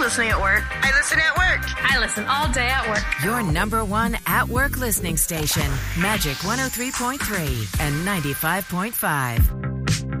listening at work. I listen at work. I listen all day at work. Your number one at-work listening station, Magic 103.3 and 95.5.